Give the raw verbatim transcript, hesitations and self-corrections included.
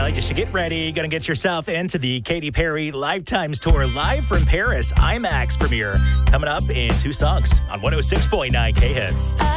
Well, you should get ready. Gonna get yourself into the Katy Perry Lifetimes Tour live from Paris IMAX premiere coming up in two songs on one oh six point nine K Hits.